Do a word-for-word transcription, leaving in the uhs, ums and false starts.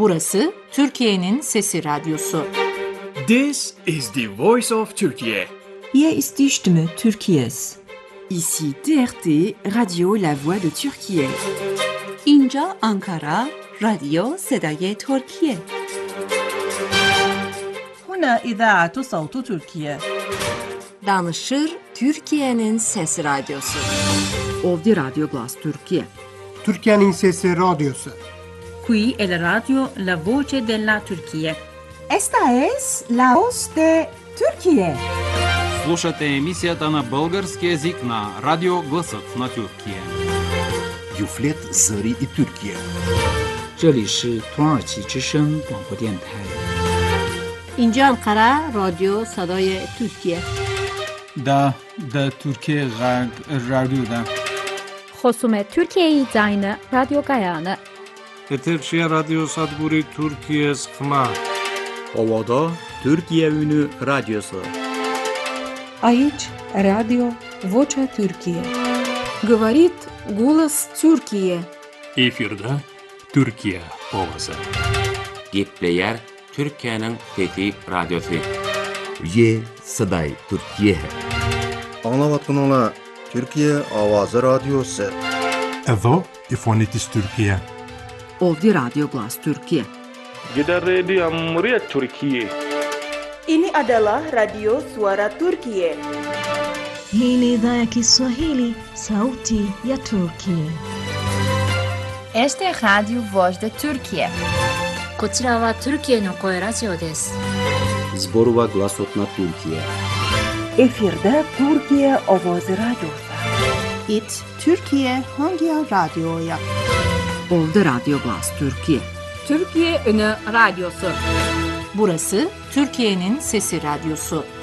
Burası Türkiye'nin Sesi Radyosu. This is the voice of Turkey. Hier ist die Stimme Türkiye's. Ici T R T, Radio La Voix de Türkiye. اینجا آنکارا، رادیو صدای ترکیه. هنا إذاعة صوت تركيا. Danışır Türkiye'nin Sesi Radyosu. Ovdi Radio Glas Türkiye. Türkiye'nin Sesi Radyosu. Qui è la radio La Voce della Turchia. Esta es la voz de Turquía. Слушате емисията на български език на Радио Гласът на Тюркия. Юфлет Зари и Türkiye. 这里是土耳其之声广播电台。 اینجا انقره رادیو صدای ترکیه. دا دا Türkiye Radyo'da. Xosumet Türkiye'yi zayını Radyo Gayanı. Eterçiye Radyo Sadburi Türkiye Sıkma. Ovada Türkiye Ünü Radyosu. Aici Radio Vocea Türkiye. Говорит голос Türkiye. Efirde Türkiye Ovası. Gepleyer Türkiye'nin Fethi Radyosu. Ye Saday Türkiye. Anlavatkunala Türkiye Avazı Radyosu. Evo İfonitis Türkiye. Ovdi Radio Glas Türkiye. Gider Radio Amriyat Türkiye. Ini adalah Radio Suara Turkiye. Hii ni idhaa ya Kiswahili, sauti ya Turkiye. Este es Radio Voz de Turkiye. こちらはトルキエの声ラジオです。 Zborova Glasot na Türkiye. Efirde Türkiye Avazı Radyosu. It Türkiye hangi radyoya? Ovdi Radio Glas Türkiye. Türkiye Ünü Radyosu. Burası Türkiye'nin Sesi Radyosu.